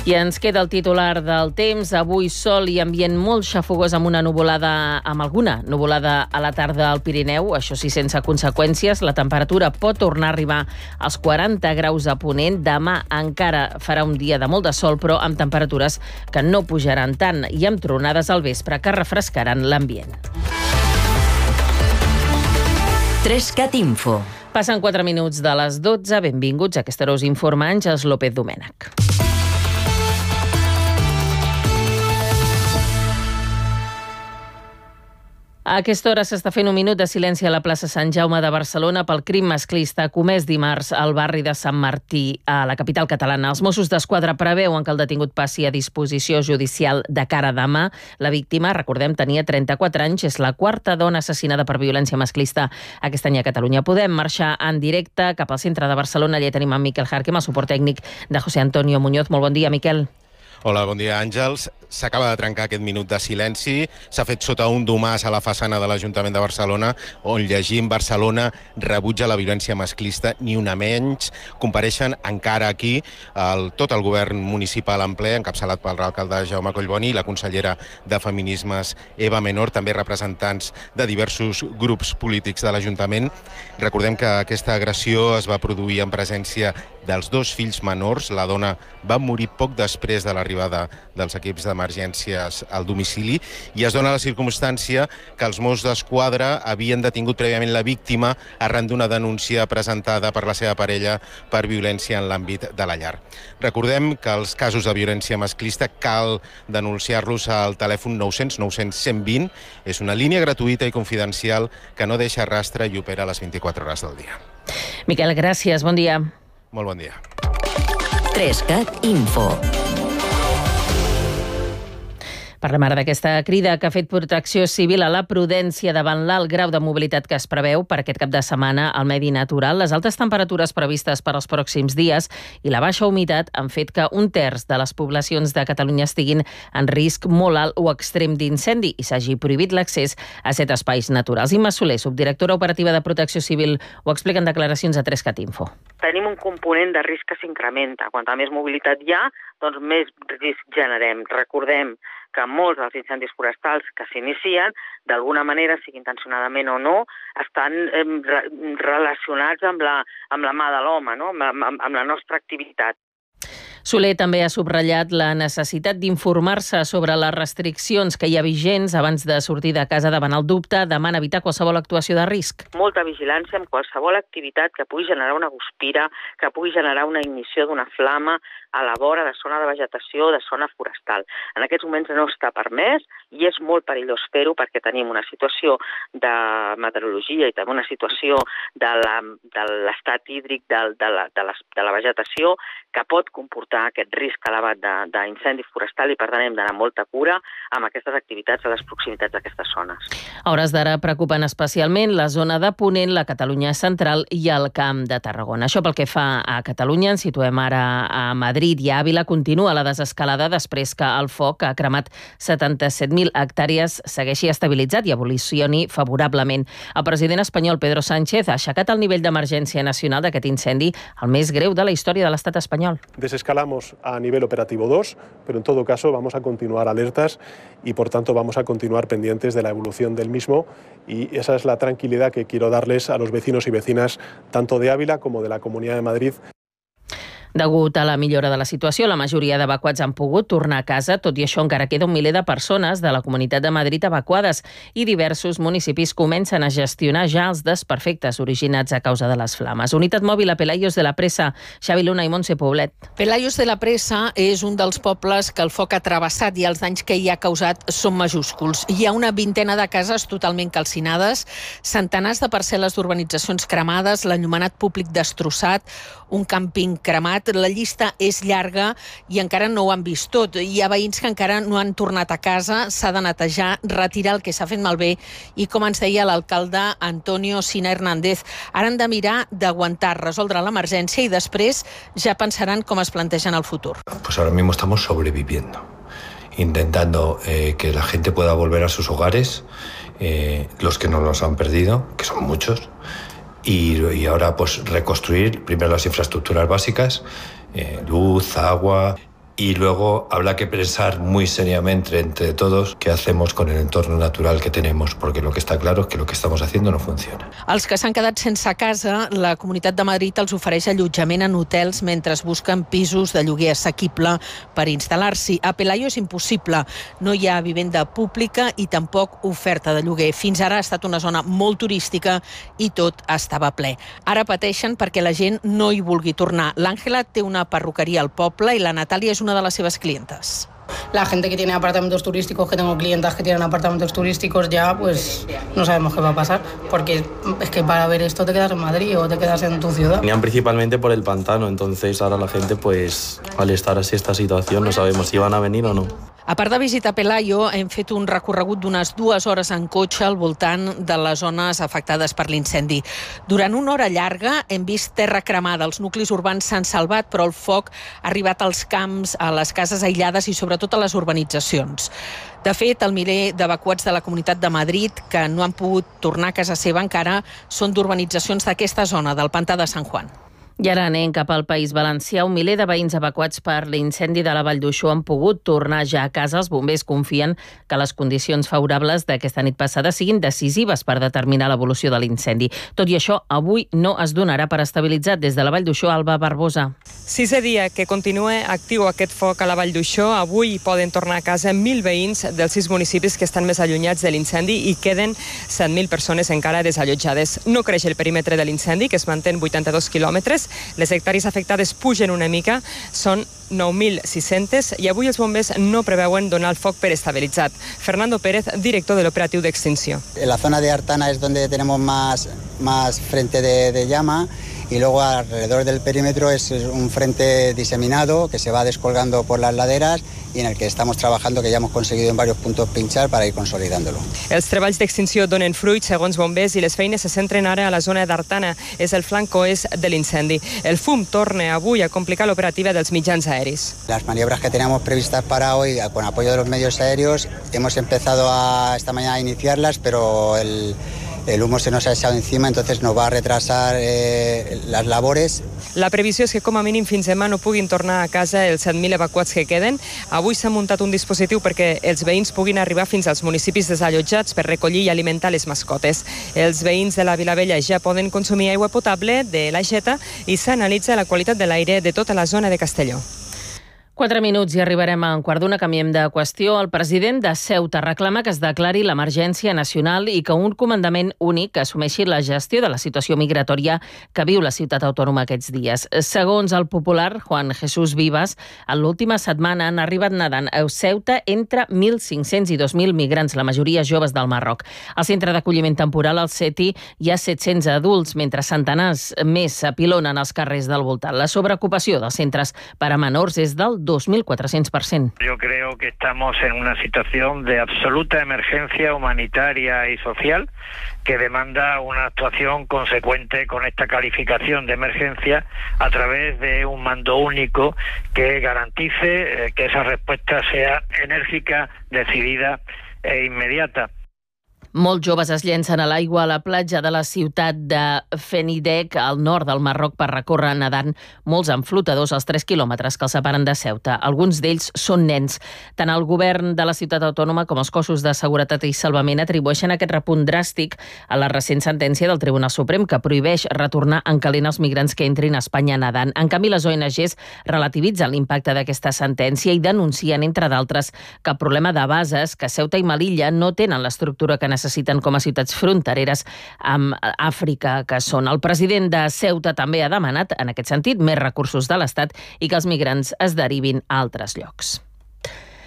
I ens queda el titular del temps. Avui sol i ambient molt xafogós amb alguna nuvolada a la tarda al Pirineu, això sí, sense conseqüències. La temperatura pot tornar a arribar als 40 graus a Ponent. Demà encara farà un dia de molt de sol, però amb temperatures que no pujaran tant i amb tronades al vespre que refrescaran l'ambient. 3CAT Info. Passen 4 minuts de les 12. Benvinguts. A aquesta hora us informa Àngels López Domènech. A aquesta hora s'està fent un minut de silenci a la plaça Sant Jaume de Barcelona pel crim masclista comès dimarts al barri de Sant Martí, a la capital catalana. Els Mossos d'Esquadra preveuen que el detingut passi a disposició judicial de cara a demà. La víctima, recordem, tenia 34 anys, és la quarta dona assassinada per violència masclista aquest any a Catalunya. Podem marxar en directe cap al centre de Barcelona. Allà tenim en Miquel Jarque, amb el suport tècnic de José Antonio Muñoz. Molt bon dia, Miquel. Hola, bon dia, Àngels. S'acaba de trencar aquest minut de silenci. S'ha fet sota un domàs a la façana de l'Ajuntament de Barcelona, on llegim Barcelona rebutja la violència masclista, ni una menys. Compareixen encara aquí tot el govern municipal en ple, encapçalat pel alcalde Jaume Collboni i la consellera de Feminismes Eva Menor, també representants de diversos grups polítics de l'Ajuntament. Recordem que aquesta agressió es va produir en presència dels dos fills menors. La dona va morir poc després de l'arribada dels equips d'emergències al domicili i es dona la circumstància que els Mossos d'Esquadra havien detingut prèviament la víctima arran d'una denúncia presentada per la seva parella per violència en l'àmbit de la llar. Recordem que els casos de violència masclista cal denunciar-los al telèfon 900 900 120. És una línia gratuïta i confidencial que no deixa rastre i opera a les 24 hores del dia. Miquel, gràcies. Bon dia. Molt bon dia. 3CAT Info. Parlem ara d'aquesta crida que ha fet Protecció Civil a la prudència davant l'alt grau de mobilitat que es preveu per aquest cap de setmana al medi natural. Les altes temperatures previstes per als pròxims dies i la baixa humitat han fet que un terç de les poblacions de Catalunya estiguin en risc molt alt o extrem d'incendi i s'hagi prohibit l'accés a 7 espais naturals. Imma Soler, subdirectora operativa de Protecció Civil, ho explica en declaracions a 3CAT Info. Tenim un component de risc que s'incrementa. Quanta més mobilitat hi ha, doncs més risc generem. Recordem que molts dels incendis forestals que s'inicien, d'alguna manera, sigui intencionadament o no, estan relacionats amb la mà de l'home, no? amb la nostra activitat. Soler també ha subratllat la necessitat d'informar-se sobre les restriccions que hi ha vigents abans de sortir de casa davant el dubte, demana evitar qualsevol actuació de risc. Molta vigilància amb qualsevol activitat que pugui generar una guspira, que pugui generar una ignició d'una flama a la vora de zona de vegetació, de zona forestal. En aquests moments no està permès i és molt perillós fer-ho perquè tenim una situació de meteorologia i també una situació de l'estat hídric de la vegetació que pot comportar aquest risc elevat d'incendi forestal i per tant hem d'anar amb molta cura amb aquestes activitats a les proximitats d'aquestes zones. A hores d'ara preocupen especialment la zona de Ponent, la Catalunya central i el Camp de Tarragona. Això pel que fa a Catalunya, ens situem ara a Madrid i a Àvila. Continua la desescalada després que el foc ha cremat 77.000 hectàrees, segueixi estabilitzat i evolucioni favorablement. El president espanyol Pedro Sánchez ha aixecat el nivell d'emergència nacional d'aquest incendi, el més greu de la història de l'estat espanyol. Desescalamos a nivel operativo 2, pero en todo caso vamos a continuar alertas y por tanto vamos a continuar pendientes de la evolución del mismo y esa es la tranquilidad que quiero darles a los vecinos y vecinas tanto de Ávila como de la Comunidad de Madrid. Degut a la millora de la situació, la majoria d'evacuats han pogut tornar a casa. Tot i això, encara queda un miler de persones de la Comunitat de Madrid evacuades i diversos municipis comencen a gestionar ja els desperfectes originats a causa de les flames. Unitat mòbil a Pelayos de la Presa, Xavi Luna i Montse Poblet. Pelayos de la Presa és un dels pobles que el foc ha travessat i els danys que hi ha causat són majúsculs. Hi ha una vintena de cases totalment calcinades, centenars de parcel·les d'urbanitzacions cremades, l'enllumenat públic destrossat, un càmping cremat. La llista és llarga i encara no ho han vist tot. Hi ha veïns que encara no han tornat a casa, s'ha de netejar, retirar el que s'ha fet malbé i, com ens deia l'alcalde Antonio Sina Hernández, ara han de mirar d'aguantar, resoldre l'emergència i després ja pensaran com es plantegen el futur. Pues ahora mismo estamos sobreviviendo, intentando que la gente pueda volver a sus hogares, los que no los han perdido, que son muchos, y ahora pues reconstruir primero las infraestructuras básicas, luz, agua, y luego habrá que pensar muy seriamente entre todos qué hacemos con el entorno natural que tenemos, porque lo que está claro es que lo que estamos haciendo no funciona. Els que s'han quedat sense casa, la Comunitat de Madrid els ofereix allotjament en hotels mentre busquen pisos de lloguer assequible per instal·lar-s'hi. A Pelayo és impossible. No hi ha vivenda pública i tampoc oferta de lloguer. Fins ara ha estat una zona molt turística i tot estava ple. Ara pateixen perquè la gent no hi vulgui tornar. L'Àngela té una perruqueria al poble i la Natàlia és una de les seves clientes. La gente que tiene apartamentos turísticos, que tengo clientas que tienen apartamentos turísticos, ya pues no sabemos qué va a pasar, porque es que para ver esto te quedas en Madrid o te quedas en tu ciudad. Venían principalmente por el pantano, entonces ahora la gente pues al estar así esta situación no sabemos si van a venir o no. A part de visitar Pelayo, hem fet un recorregut d'unes 2 hores en cotxe al voltant de les zones afectades per l'incendi. Durant una hora llarga hem vist terra cremada. Els nuclis urbans s'han salvat, però el foc ha arribat als camps, a les cases aïllades i sobretot a les urbanitzacions. De fet, el miler d'evacuats de la Comunitat de Madrid que no han pogut tornar a casa seva encara són d'urbanitzacions d'aquesta zona, del Pantà de Sant Juan. I ara anem cap al País Valencià. Un miler de veïns evacuats per l'incendi de la Vall d'Uixó han pogut tornar ja a casa. Els bombers confien que les condicions favorables d'aquesta nit passada siguin decisives per determinar l'evolució de l'incendi. Tot i això, avui no es donarà per estabilitzat. Des de la Vall d'Uixó, Alba Barbosa. 6è dia que continua actiu aquest foc a la Vall d'Uixó. Avui poden tornar a casa 1.000 veïns dels 6 municipis que estan més allunyats de l'incendi i queden 7.000 persones encara desallotjades. No creix el perímetre de l'incendi, que es manté en 82 quilòmetres. Les hectàrees afectades pugen una mica, són 9.600 i avui els bombers no preveuen donar el foc per estabilitzat. Fernando Pérez, director del operatiu d'extinció. En la zona de Artana es donde tenemos más frente de llama y luego alrededor del perímetro es un frente diseminado que se va descolgando por las laderas y en el que estamos trabajando, que ya hemos conseguido en varios puntos pinchar para ir consolidándolo. Els treballs d'extinció donen fruit, segons bombers, i les feines se centren ara a la zona d'Artana. És el flanc oest de l'incendi. El fum torna avui a complicar l'operativa dels mitjans aeris. Las maniobras que teníamos previstas para hoy, con apoyo de los medios aéreos, hemos empezado esta mañana a iniciarlas, pero el humo se nos ha echado encima, entonces nos va a retrasar las labores. La previsió és que com a mínim fins demà no puguin tornar a casa els 7.000 evacuats que queden. Avui s'ha muntat un dispositiu perquè els veïns puguin arribar fins als municipis desallotjats per recollir i alimentar les mascotes. Els veïns de la Vilavella ja poden consumir aigua potable de l'Aixeta i s'analitza la qualitat de l'aire de tota la zona de Castelló. 4 minuts i arribarem a un quart d'una. Canviem de qüestió. El president de Ceuta reclama que es declari l'emergència nacional i que un comandament únic assumeixi la gestió de la situació migratòria que viu la ciutat autònoma aquests dies. Segons el popular Juan Jesús Vivas, en l'última setmana han arribat nedant a Ceuta entre 1.500 i 2.000 migrants, la majoria joves del Marroc. Al centre d'acolliment temporal, al CETI, hi ha 700 adults, mentre centenars més s'apilonen als carrers del voltant. La sobreocupació dels centres per a menors és del 2.400%. Yo creo que estamos en una situación de absoluta emergencia humanitaria y social que demanda una actuación consecuente con esta calificación de emergencia a través de un mando único que garantice que esa respuesta sea enérgica, decidida e inmediata. Molts joves es llencen a l'aigua a la platja de la ciutat de Fenidec, al nord del Marroc, per recórrer nedant molts amb flotadors als 3 quilòmetres que els separen de Ceuta. Alguns d'ells són nens. Tant el govern de la ciutat autònoma com els cossos de seguretat i salvament atribueixen aquest repunt dràstic a la recent sentència del Tribunal Suprem que prohibeix retornar en calent els migrants que entrin a Espanya nedant. En canvi, les ONGs relativitzen l'impacte d'aquesta sentència i denuncien, entre d'altres, que el problema de bases, que Ceuta i Melilla no tenen l'estructura que necessiten com a ciutats frontereres amb Àfrica, que són. El president de Ceuta també ha demanat, en aquest sentit, més recursos de l'Estat i que els migrants es derivin a altres llocs.